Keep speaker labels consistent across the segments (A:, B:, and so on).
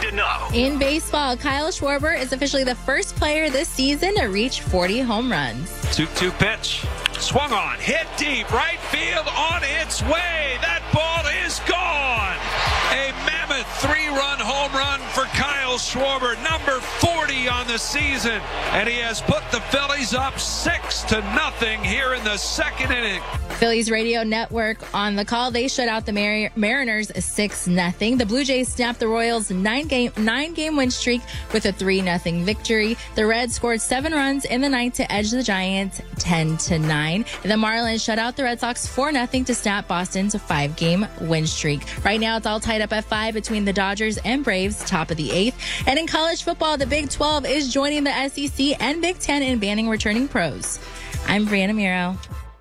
A: to know.
B: In baseball, Kyle Schwarber is officially the first player this season to reach 40 home runs.
C: 2-2 pitch. Swung on. Hit deep. Right field on its way. That ball is gone. A mammoth 3-run home run for Kyle Schwarber, number 40 on the season. And he has put the Phillies up 6-0 here in the second inning.
B: Phillies radio network on the call. They shut out the Mariners 6-0. The Blue Jays snapped the Royals' nine-game win streak with a 3-0 victory. The Reds scored 7 runs in the ninth to edge the Giants 10-9. The Marlins shut out the Red Sox 4-0 to snap Boston's 5-game win streak. Right now, it's all tied up at 5 between the Dodgers and Braves, top of the 8th. And in college football, the Big 12 is joining the SEC and Big 10 in banning returning pros. I'm Brianna Miro.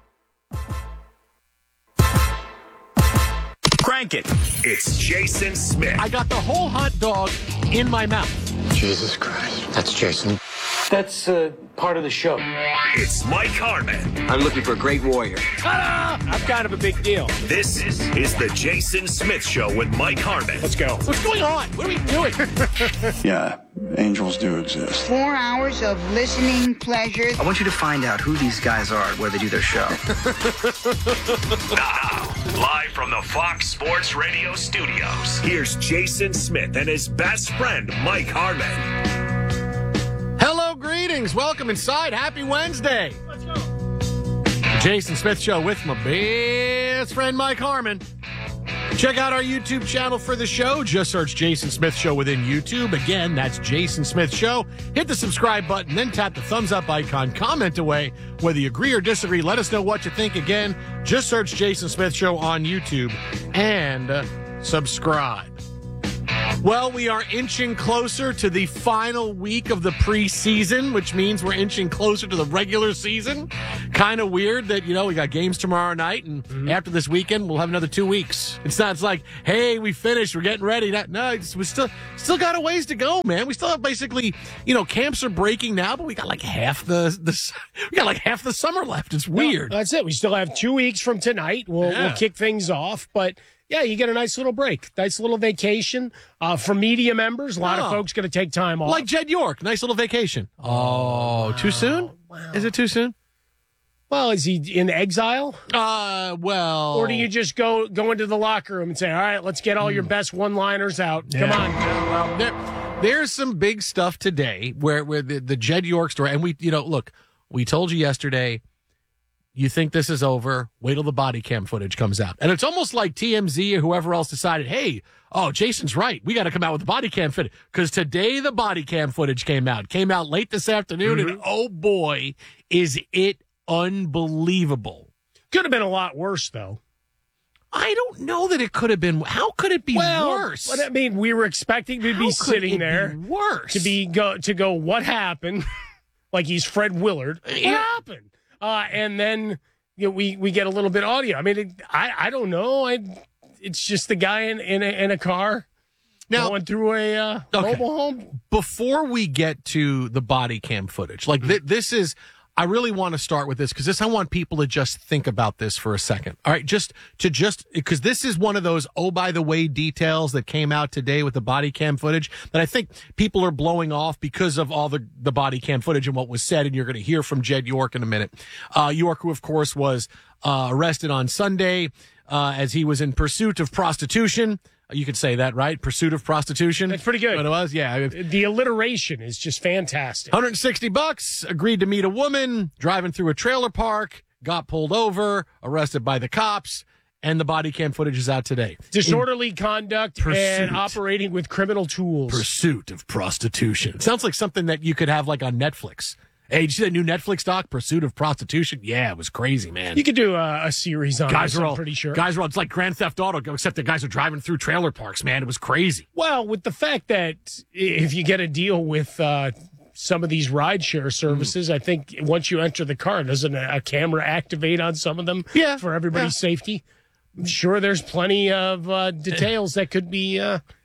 A: Crank it. It's Jason Smith.
D: I got the whole hot dog in my mouth.
E: Jesus Christ. That's Jason.
F: That's part of the show.
A: It's Mike Harmon.
E: I'm looking for a great warrior.
F: Ta-da! I'm kind of a big deal.
A: This is the Jason Smith Show with Mike Harmon.
F: Let's go.
D: What's going on? What are we doing?
G: Yeah, angels do exist.
H: 4 hours of listening pleasure.
E: I want you to find out who these guys are and where they do their show.
A: Now, live from the Fox Sports Radio studios, here's Jason Smith and his best friend, Mike Harmon.
D: Hello, greetings. Welcome inside. Happy Wednesday. Let's go. The Jason Smith Show with my best friend, Mike Harmon. Check out our YouTube channel for the show. Just search Jason Smith Show within YouTube. Again, that's Jason Smith Show. Hit the subscribe button, then tap the thumbs up icon. Comment away. Whether you agree or disagree, let us know what you think. Again, just search Jason Smith Show on YouTube and subscribe. Well, we are inching closer to the final week of the preseason, which means we're inching closer to the regular season. Kind of weird that, we got games tomorrow night, and after this weekend, we'll have another 2 weeks. It's like, hey, we finished, we're getting ready. No, we still got a ways to go, man. We still have basically, camps are breaking now, but we got like half the summer left. It's weird.
F: No, that's it. We still have 2 weeks from tonight. We'll kick things off, but yeah, you get a nice little break, nice little vacation. For media members, a lot of folks going to take time off.
D: Like Jed York, nice little vacation. Oh, too soon? Wow. Is it too soon?
F: Well, is he in exile?
D: Well.
F: Or do you just go into the locker room and say, all right, let's get all your best one-liners out.
D: Yeah.
F: Come on.
D: Well, there's some big stuff today where the Jed York story, and we told you yesterday, you think this is over, wait till the body cam footage comes out. And it's almost like TMZ or whoever else decided, hey, Jason's right. We got to come out with the body cam footage. Because today the body cam footage came out. Came out late this afternoon, and oh boy, is it unbelievable.
F: Could have been a lot worse, though.
D: I don't know that it could have been. How could it be worse?
F: But we were expecting to be sitting there.
D: Worse.
F: To go, what happened? Like he's Fred Willard. What happened? And then we get a little bit of audio. I don't know. It's just the guy in a car now, going through a mobile home.
D: Before we get to the body cam footage, this is, I really want to start with this because I want people to just think about this for a second. All right, just because this is one of those, by the way, details that came out today with the body cam footage that I think people are blowing off because of all the body cam footage and what was said, and you're going to hear from Jed York in a minute. York, who, of course, was arrested on Sunday as he was in pursuit of prostitution. You could say that, right? Pursuit of prostitution.
F: That's pretty good.
D: What it was, yeah.
F: The alliteration is just fantastic.
D: $160, agreed to meet a woman, driving through a trailer park, got pulled over, arrested by the cops, and the body cam footage is out today.
F: Disorderly conduct and operating with criminal tools.
D: Pursuit of prostitution. It sounds like something that you could have like on Netflix. Hey, did you see that new Netflix doc, Pursuit of Prostitution? Yeah, it was crazy, man.
F: You could do a series on this, I'm pretty sure.
D: It's like Grand Theft Auto, except the guys are driving through trailer parks, man. It was crazy.
F: Well, with the fact that if you get a deal with some of these rideshare services, I think once you enter the car, doesn't a camera activate on some of them for everybody's safety? I'm sure there's plenty of details that could be,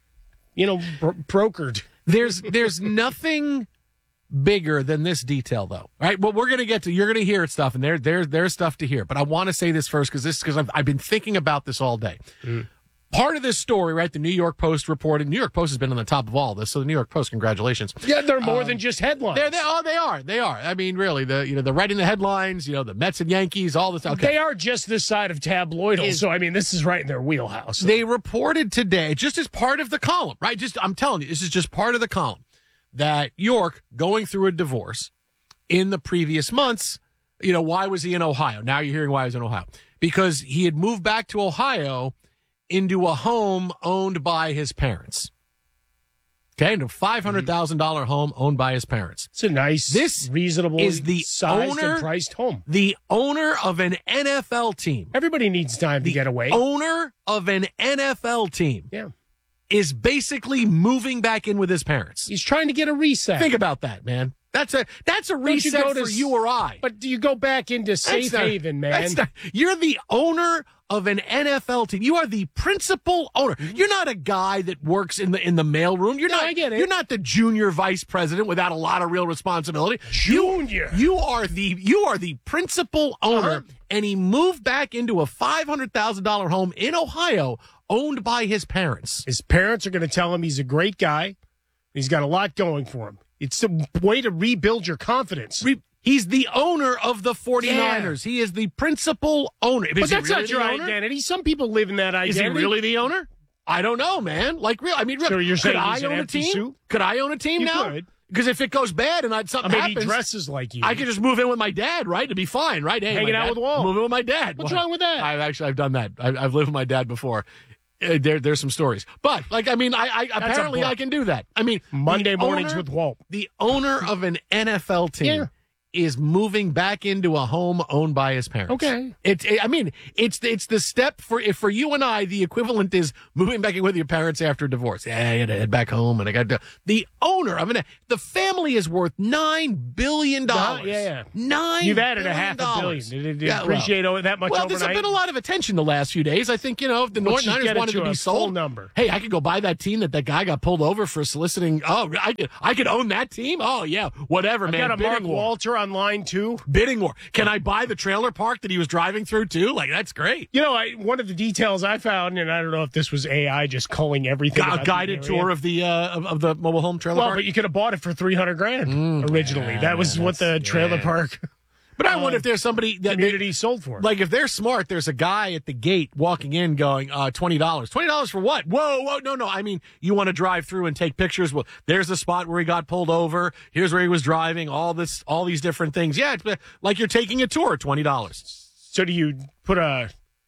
F: brokered.
D: There's nothing bigger than this detail, though. All right, well, we're going to get to, you're going to hear stuff, and there's stuff to hear. But I want to say this first because I've been thinking about this all day. part of this story, right? The New York Post reported. New York Post has been on the top of all this, so the New York Post, congratulations.
F: Yeah, they're more than just headlines.
D: They are. I mean, really, they're writing the headlines. The Mets and Yankees, all this. Okay.
F: They are just this side of tabloidal. So I mean, this is right in their wheelhouse.
D: They reported today, just as part of the column, right? I'm telling you, this is just part of the column, that York going through a divorce in the previous months. Why was he in Ohio? Now you're hearing why he was in Ohio. Because he had moved back to Ohio into a home owned by his parents. Okay, into a $500,000 home owned by his parents.
F: It's a nice, reasonable,
D: is the
F: sized
D: owner,
F: and priced home.
D: The owner of an NFL team.
F: Everybody needs time to get away.
D: Owner of an NFL team.
F: Yeah.
D: Is basically moving back in with his parents.
F: He's trying to get a reset.
D: Think about that, man. That's a reset for you or I.
F: But do you go back into safe haven, man?
D: You're the owner of an NFL team. You are the principal owner. You're not a guy that works in the mailroom.
F: I get it.
D: You're not the junior vice president without a lot of real responsibility.
F: Junior.
D: You are the principal owner, and he moved back into a $500,000 home in Ohio owned by his parents.
F: His parents are going to tell him he's a great guy. He's got a lot going for him. It's a way to rebuild your confidence.
D: He's the owner of the 49ers.
F: Yeah.
D: He is the principal owner.
F: But that's not your identity. Some people live in that identity.
D: Is he really the owner? I don't know, man.
F: So you're saying he's an empty suit?
D: Could I own a team now?
F: Could.
D: Because if it goes bad and something happens,
F: he dresses like you.
D: I could just move in with my dad, right? To be fine, right? Hey,
F: hanging out with Walt.
D: Move in with my dad.
F: What's wrong with that?
D: I've done that. I've lived with my dad before. There's some stories, but I apparently I can do that. I mean,
F: Monday mornings with Walt.
D: The owner of an NFL team is moving back into a home owned by his parents.
F: Okay,
D: it's the step for you and I. The equivalent is moving back in with your parents after a divorce. Yeah, I had to head back home, and I got to. The owner of the family is worth $9 billion.
F: Yeah,
D: $9.
F: You've added $500 million. Did it appreciate that much?
D: Well, there's been a lot of attention the last few days. I think if the Niners wanted to be sold,
F: number.
D: Hey, I could go buy that team that guy got pulled over for soliciting. Oh, I could own that team. Oh yeah, whatever, man.
F: Got a Mark Walter on line 2.
D: Bidding war. Can I buy the trailer park that he was driving through too? That's great.
F: One of the details I found, and I don't know if this was AI just culling everything.
D: A guided tour of the mobile home trailer park.
F: But you could have bought it for $300,000 originally. That was what the trailer park.
D: But I wonder if there's somebody that
F: community sold for.
D: Like if they're smart, there's a guy at the gate walking in going, $20. $20 for what? Whoa, no. I mean, you want to drive through and take pictures. Well, there's the spot where he got pulled over. Here's where he was driving. All these different things. Yeah, it's like you're taking a tour. $20.
F: So do you put a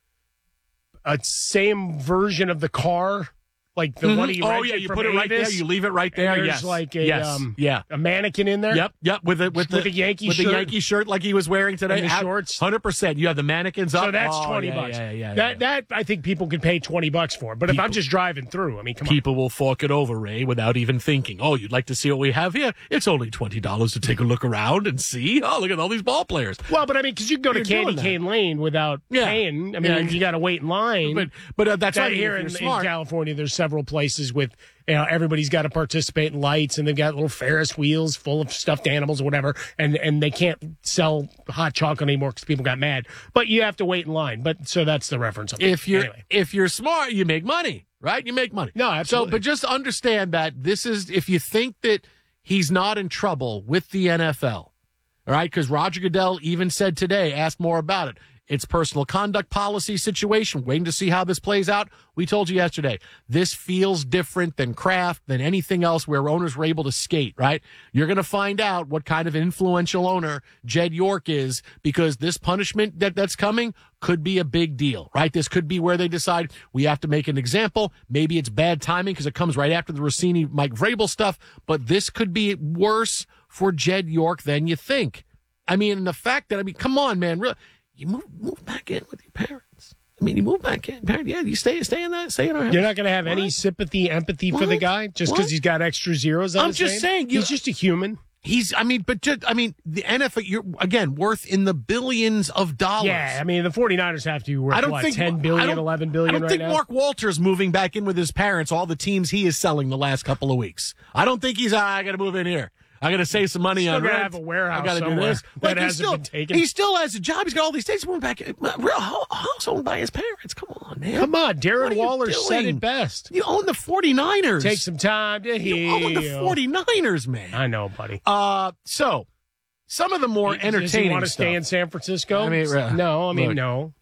F: same version of the car? Like the one you
D: you put it right there. You leave it right there.
F: And there's like a mannequin in there.
D: Yep. With the Yankee shirt like he was wearing today.
F: And the shorts.
D: 100%. You have the mannequins up.
F: So that's $20.
D: Yeah.
F: That I think people could pay $20 for. But if I'm just driving through, come on.
D: People will fork it over, Ray, without even thinking. Oh, you'd like to see what we have here? It's only $20 to take a look around and see. Oh, look at all these ball players.
F: Well, but because you can go to Candy Cane Lane without paying. You got to wait in line.
D: But that's right.
F: Here in California, there's several places with everybody's got to participate in lights, and they've got little Ferris wheels full of stuffed animals or whatever, and they can't sell hot chocolate anymore because people got mad. But you have to wait in line. But so that's the reference.
D: If you're smart, you make money, right? You make money.
F: No, absolutely.
D: So, but just understand that this is if you think that he's not in trouble with the NFL, all right? Because Roger Goodell even said today, asked more about it. It's personal conduct policy situation. Waiting to see how this plays out. We told you yesterday, this feels different than Kraft, than anything else where owners were able to skate, right? You're going to find out what kind of influential owner Jed York is because this punishment that's coming could be a big deal, right? This could be where they decide we have to make an example. Maybe it's bad timing because it comes right after the Rossini, Mike Vrabel stuff, but this could be worse for Jed York than you think. And the fact that, come on, man, really. You move back in with your parents. You move back in. Yeah, you stay in that. Stay in our house.
F: You're not going to have any sympathy, empathy for the guy just because he's got extra zeros on his name?
D: I'm just saying.
F: He's just a human.
D: The NFL, you're, again, worth in the billions of dollars.
F: Yeah, the 49ers have to be worth, $10 billion, $11 billion right now?
D: I don't think Mark Walter's moving back in with his parents, all the teams he is selling the last couple of weeks. I don't think he's, I got to move in here. I got to save some money
F: Still
D: on
F: gotta
D: rent.
F: have a warehouse
D: I got to do
F: somewhere
D: this.
F: that
D: he
F: hasn't been taken.
D: He still has a job. He's got all these things. Moving back, real house owned by his parents. Come on, man.
F: Come on,
D: What
F: Darren
D: are you
F: Waller said
D: doing?
F: it best.
D: You own the 49ers.
F: Take some time to heal.
D: You own the 49ers, man.
F: I know, buddy.
D: So some of the more
F: Does
D: entertaining
F: he want to
D: stuff.
F: stay in San Francisco?
D: I mean,
F: no.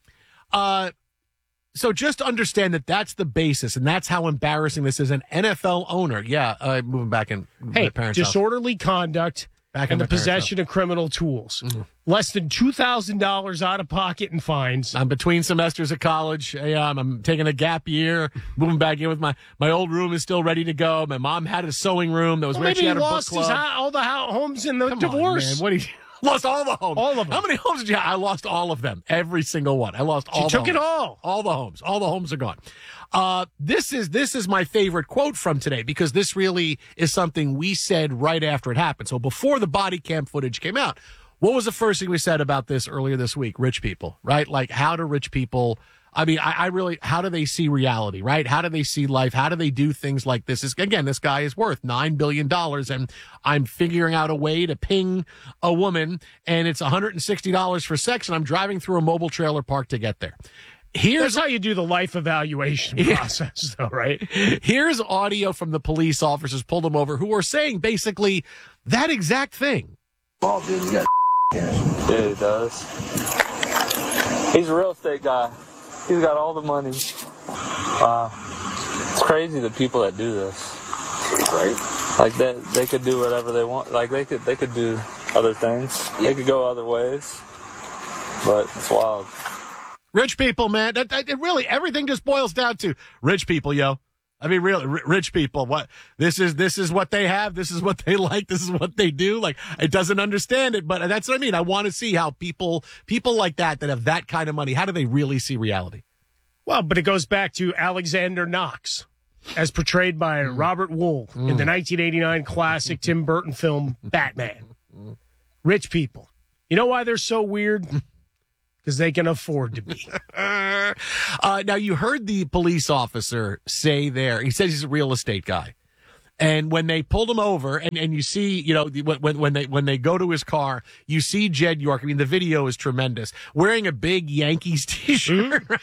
D: So just understand that that's the basis, and that's how embarrassing this is. An NFL owner, moving back in
F: Hey,
D: my parents' house.
F: disorderly conduct
D: Back in
F: and
D: my
F: the
D: parents'
F: possession of criminal tools.
D: Mm-hmm.
F: Less than $2,000 out of pocket in fines.
D: I'm between semesters of college. I'm taking a gap year, moving back in with my old room is still ready to go. My mom had a sewing room that was where
F: Maybe
D: she
F: he
D: had her book
F: lost
D: club.
F: all the homes in the
D: Come on,
F: divorce.
D: man. What do you lost all the homes?
F: All of them.
D: How many homes did you have? I lost all of them. Every single one. I lost all.
F: She took
D: the
F: it
D: homes.
F: all.
D: All the homes. All the homes are gone. This is my favorite quote from today because this really is something we said right after it happened. So before the body cam footage came out, what was the first thing we said about this earlier this week? Rich people, right? Like, how do rich people? I mean, I really, how do they see reality, right? How do they see life? How do they do things like this? Again, this guy is worth $9 billion, and I'm figuring out a way to ping a woman, and it's $160 for sex, and I'm driving through a mobile trailer park to get there.
F: That's how you do the life evaluation process, though, right?
D: Here's audio from the police officers pulled him over who are saying basically that exact thing.
I: Ball, dude, you got
J: Yeah, he does. He's a real estate guy. He's got all the money. Wow. It's crazy the people that do this.
I: right.
J: Like that, they could do whatever they want. Like they could do other things. They could go other ways. But it's wild.
D: Rich people, man. It really, everything just boils down to rich people, yo. I mean, really, rich people. What this is what they have. This is what they like. This is what they do. Like, it doesn't understand it, but that's what I mean. I want to see how people like that have that kind of money. How do they really see reality?
F: Well, but it goes back to Alexander Knox, as portrayed by Robert Wool in the 1989 classic Tim Burton film Batman. Rich people. You know why they're so weird? Because they can afford to be.
D: Now, you heard the police officer say there, he says he's a real estate guy. And when they pulled him over, and you see, you know, when they go to his car, you see Jed York. I mean, the video is tremendous. Wearing a big Yankees t-shirt, right?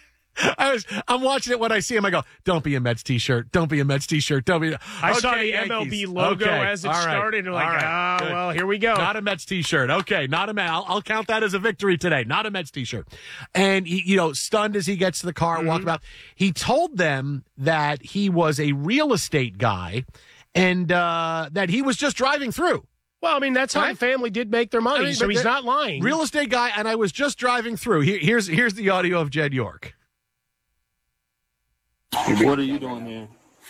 D: I'm watching it when I see him. I go, don't be a Mets t-shirt. Don't be a Mets t-shirt. Don't be.
F: I saw the
D: Yankees.
F: MLB logo
D: Okay.
F: as it
D: All right.
F: started. And
D: All right. Good.
F: Well, here we go.
D: Not a Mets t-shirt. Okay, not a Mets. I'll count that as a victory today. Not a Mets t-shirt. And he, stunned as he gets to the car, walking out. He told them that he was a real estate guy, and that he was just driving through.
F: Well, I mean, that's how the family did make their money, so he's not lying.
D: Real estate guy, and I was just driving through. Here's the audio of Jed York.
J: What are you doing here?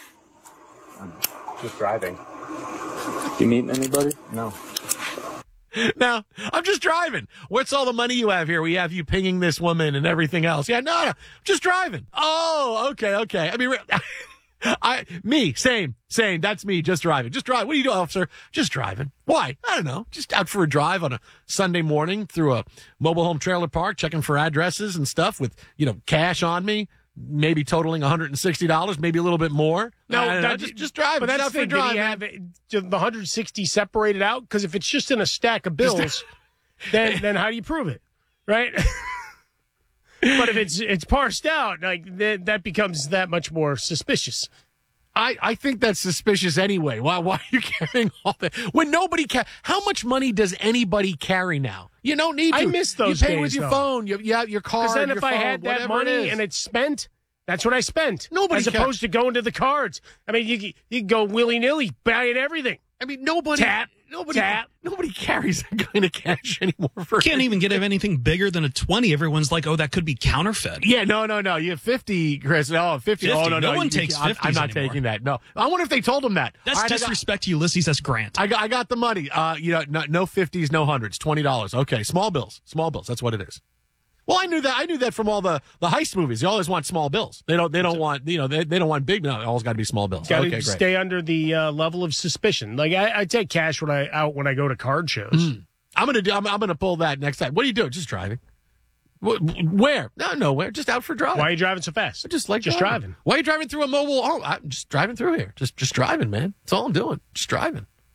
I: Just driving.
J: You meeting anybody?
I: No.
D: No, I'm just driving. What's all the money you have here? We have you pinging this woman and everything else. Yeah, no, just driving. Oh, okay. I mean, same. That's me, just driving. Just drive. What do you do, officer? Just driving. Why? I don't know. Just out for a drive on a Sunday morning through a mobile home trailer park, checking for addresses and stuff with, cash on me. Maybe totaling $160, maybe a little bit more. No, just driving.
F: But that's
D: out
F: the thing.
D: for a drive.
F: Did he have the 160 separated out? Because if it's just in a stack of bills, then how do you prove it, right? But if it's parsed out, like that becomes that much more suspicious.
D: I think that's suspicious anyway. Why are you carrying all that? When nobody how much money does anybody carry now? You don't need to.
F: I miss those
D: You pay
F: days,
D: with your
F: though.
D: phone. You have your card.
F: Because then
D: your
F: if I
D: phone,
F: had that
D: whatever
F: money
D: it is.
F: and it's spent, that's what I spent.
D: Nobody
F: As opposed to going to the cards. I mean, you can go willy-nilly, buying everything.
D: I mean, nobody carries that kind of cash anymore.
K: Can't even get anything bigger than a 20. Everyone's like, oh, that could be counterfeit.
D: Yeah, no. You have 50, Chris. Oh, 50. Oh, no.
K: No one takes 50s
D: I'm not
K: anymore.
D: taking that. No. I wonder if they told him that.
K: That's disrespect to Ulysses S. Grant.
D: I got the money. No 50s, no hundreds. $20. Okay, small bills. That's what it is. Well, I knew that from all the heist movies. They always want small bills. They don't want they don't want big. No, it always got to be small bills.
F: Got to
D: great.
F: stay under the level of suspicion. Like I take cash when I go to card shows.
D: I'm gonna pull that next time. What are you doing? Just driving. Where? No, nowhere. Just out for a drive.
F: Why are you driving so fast?
D: Just driving.
F: driving.
D: Why are you driving through a mobile? Oh, I'm just driving through here. Just driving, man. That's all I'm doing. Just driving.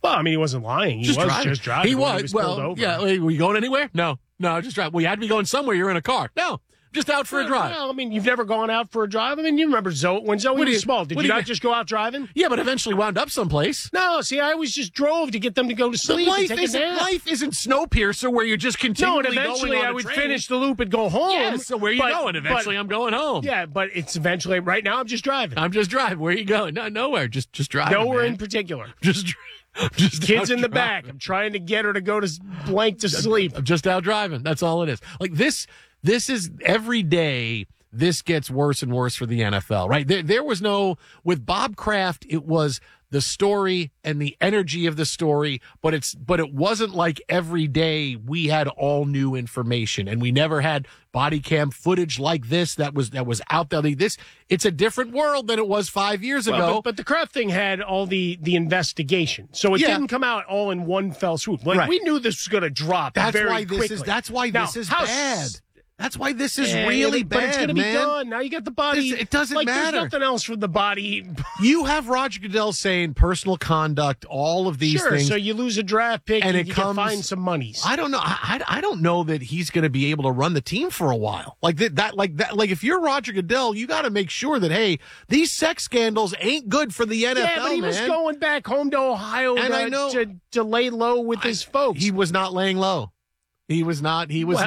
F: Well, I mean, he wasn't lying. He was just driving.
D: He
F: when
D: was.
F: pulled over.
D: Yeah. Were you going anywhere? No, just driving. Well, you had to be going somewhere. You're in a car. No, just out for a drive.
F: Well, I mean, you've never gone out for a drive? I mean, you remember when Zoe was small. Did you not just go out driving?
D: Yeah, but eventually wound up someplace.
F: No, see, I always just drove to get them to go to sleep and take a nap.
D: Life isn't Snowpiercer where you're just continually
F: going. No, and eventually
D: I
F: would finish the loop and go home.
D: Yeah, so where are you going? Eventually I'm going home.
F: Yeah, but it's eventually, right now I'm just driving.
D: I'm just driving. Where are you going? No, nowhere. Just driving.
F: Nowhere in particular.
D: Just
F: kids in the back. I'm trying to get her to go to blank to sleep.
D: I'm just out driving. That's all it is. Like this is every day. This gets worse and worse for the NFL, right? There was no, with Bob Kraft, it was the story and the energy of the story, but it wasn't like every day we had all new information and we never had body cam footage like this that was out there. It's a different world than it was 5 years ago.
F: But the Kraft thing had all the investigation, so it didn't come out all in one fell swoop. Like we knew this was going to drop. That's why this is
D: bad. That's why this is really bad,
F: but it's going to be done. Now you got the body.
D: It doesn't matter.
F: There's nothing else from the body.
D: You have Roger Goodell saying personal conduct, all of these things.
F: So you lose a draft pick and you can find some monies.
D: I don't know. I don't know that he's going to be able to run the team for a while. Like if you're Roger Goodell, you got to make sure that, hey, these sex scandals ain't good for the NFL,
F: Yeah, but he was going back home to Ohio to lay low with his folks.
D: He was not laying low. He was not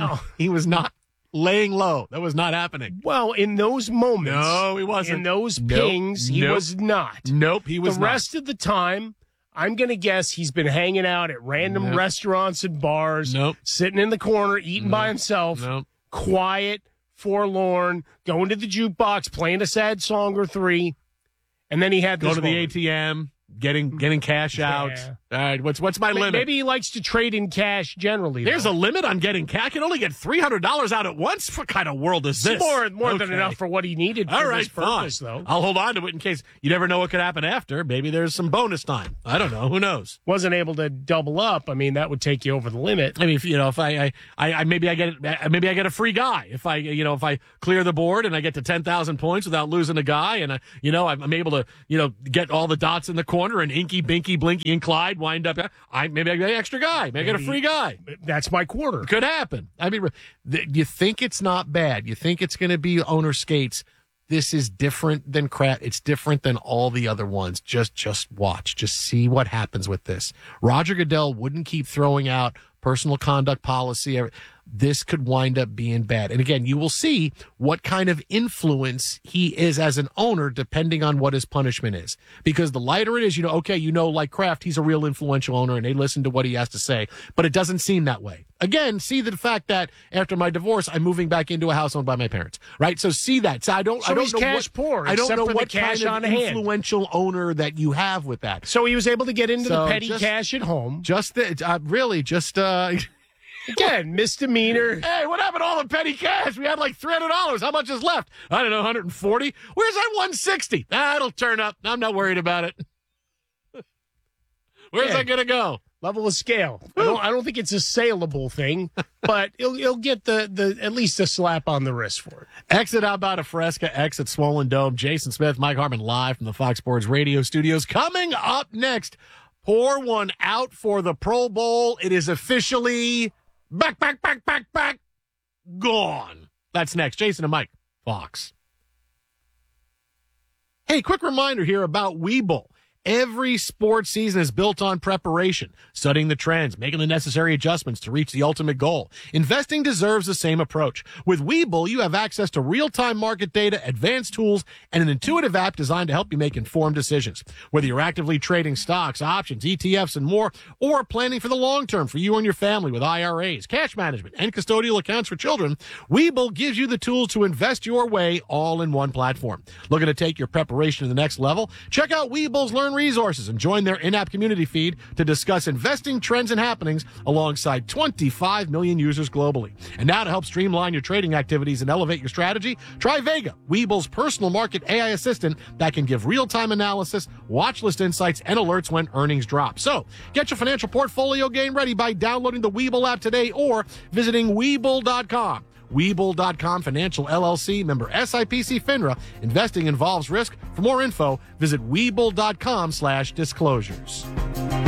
D: laying low. That was not happening.
F: Well, in those moments.
D: No, he wasn't.
F: In those pings, he was not.
D: Nope, he was not.
F: The rest of the time, I'm going to guess he's been hanging out at random restaurants and bars, sitting in the corner, eating by himself, quiet, forlorn, going to the jukebox, playing a sad song or three, and then he had this
D: Go to the ATM. Getting cash out. All right, what's my limit?
F: Maybe he likes to trade in cash generally.
D: There's a limit on getting cash. I can only get $300 out at once. What kind of world is this?
F: More than enough for what he needed for this purpose, though.
D: I'll hold on to it in case you never know what could happen after. Maybe there's some bonus time. I don't know. Who knows?
F: Wasn't able to double up. I mean, that would take you over the limit.
D: I mean, if I get a free guy. If I clear the board and I get to 10,000 points without losing a guy, and I'm able to get all the dots in the corner. And Inky, Binky, Blinky, and Clyde wind up. Maybe I get an extra guy. Maybe I get a free guy.
F: That's my quarter.
D: Could happen. I mean, you think it's not bad. You think it's going to be owner skates. This is different than crap. It's different than all the other ones. Just watch. Just see what happens with this. Roger Goodell wouldn't keep throwing out personal conduct policy. This could wind up being bad. And again, you will see what kind of influence he is as an owner depending on what his punishment is. Because the lighter it is, like Kraft, he's a real influential owner and they listen to what he has to say. But it doesn't seem that way. Again, see the fact that after my divorce, I'm moving back into a house owned by my parents. Right? So see that. So I don't
F: he's
D: know
F: cash poor.
D: I don't know what
F: cash
D: kind of influential owner that you have with that.
F: So he was able to get into the petty cash at home. Again, misdemeanor.
D: Hey, what happened to all the petty cash? We had like $300. How much is left? I don't know, 140. Where's that 160? That'll turn up. I'm not worried about it. Where's that going to go?
F: Level of scale. I don't think it's a saleable thing, but he'll get the at least a slap on the wrist for it.
D: Exit out by Fresca, exit Swollen Dome. Jason Smith, Mike Harmon live from the Fox Sports Radio studios. Coming up next, pour one out for the Pro Bowl. It is officially back, gone. That's next. Jason and Mike, Fox. Hey, quick reminder here about Webull. Every sports season is built on preparation, studying the trends, making the necessary adjustments to reach the ultimate goal. Investing deserves the same approach. With Webull, you have access to real-time market data, advanced tools, and an intuitive app designed to help you make informed decisions. Whether you're actively trading stocks, options, ETFs, and more, or planning for the long term for you and your family with IRAs, cash management, and custodial accounts for children, Webull gives you the tools to invest your way all in one platform. Looking to take your preparation to the next level? Check out Webull's Learn Resources and join their in-app community feed to discuss investing trends and happenings alongside 25 million users globally. And now to help streamline your trading activities and elevate your strategy, try Vega, Webull's personal market AI assistant that can give real-time analysis, watch list insights, and alerts when earnings drop. So get your financial portfolio game ready by downloading the Webull app today or visiting Webull.com. Webull.com Financial LLC, member SIPC FINRA. Investing involves risk. For more info, visit Webull.com/disclosures.